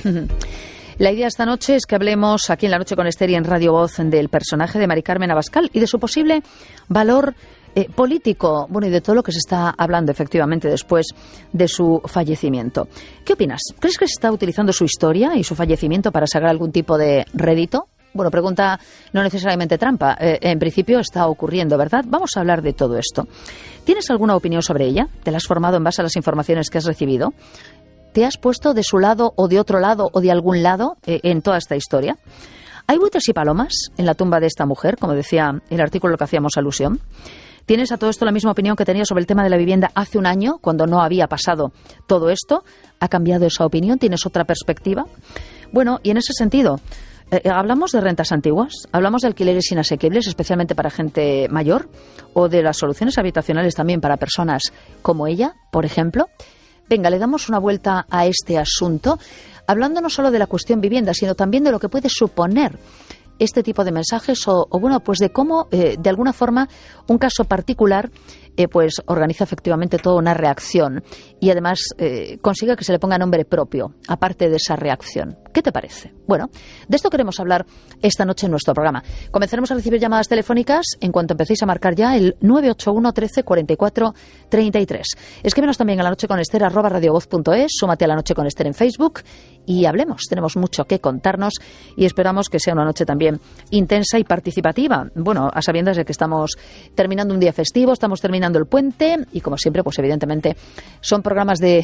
La idea esta noche es que hablemos aquí en La Noche con Esther y en Radio Voz del personaje de Mari Carmen Abascal y de su posible valor político, bueno, y de todo lo que se está hablando efectivamente después de su fallecimiento. ¿Qué opinas? ¿Crees que se está utilizando su historia y su fallecimiento para sacar algún tipo de rédito? Bueno, pregunta no necesariamente trampa. En principio está ocurriendo, ¿verdad? Vamos a hablar de todo esto. ¿Tienes alguna opinión sobre ella? ¿Te la has formado en base a las informaciones que has recibido? ¿Te has puesto de su lado o de otro lado o de algún lado en toda esta historia? ¿Hay buitres y palomas en la tumba de esta mujer, como decía el artículo al que hacíamos alusión? ¿Tienes a todo esto la misma opinión que tenías sobre el tema de la vivienda hace un año, cuando no había pasado todo esto? ¿Ha cambiado esa opinión? ¿Tienes otra perspectiva? Bueno, y en ese sentido, ¿hablamos de rentas antiguas? ¿Hablamos de alquileres inasequibles, especialmente para gente mayor? ¿O de las soluciones habitacionales también para personas como ella, por ejemplo? Venga, le damos una vuelta a este asunto, hablando no solo de la cuestión vivienda, sino también de lo que puede suponer este tipo de mensajes o bueno, pues de cómo, de alguna forma, un caso particular pues organiza efectivamente toda una reacción y además consigue que se le ponga nombre propio, aparte de esa reacción. ¿Qué te parece? Bueno, de esto queremos hablar esta noche en nuestro programa. Comenzaremos a recibir llamadas telefónicas en cuanto empecéis a marcar ya el 981 13 44 33. Escríbenos también a lanocheconester@radiovoz.es, súmate a La Noche con Esther en Facebook y hablemos. Tenemos mucho que contarnos y esperamos que sea una noche también intensa y participativa. Bueno, a sabiendas de que estamos terminando un día festivo, estamos terminando el puente y como siempre, pues evidentemente son programas de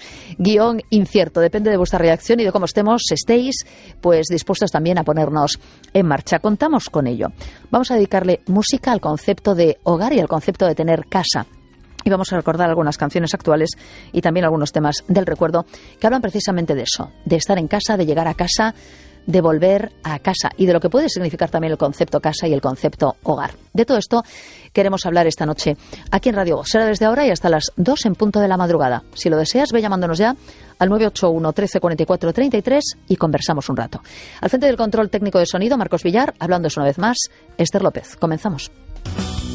guión incierto. Depende de vuestra reacción y de cómo estéis pues dispuestos también a ponernos en marcha. Contamos con ello. Vamos a dedicarle música al concepto de hogar y al concepto de tener casa. Y vamos a recordar algunas canciones actuales y también algunos temas del recuerdo que hablan precisamente de eso, de estar en casa, de llegar a casa, de volver a casa y de lo que puede significar también el concepto casa y el concepto hogar. De todo esto queremos hablar esta noche aquí en Radio Voz. Será desde ahora y hasta las 2 en punto de la madrugada. Si lo deseas, ve llamándonos ya al 981 13 44 33 y conversamos un rato. Al frente del control técnico de sonido, Marcos Villar, hablándoos una vez más, Esther López. Comenzamos.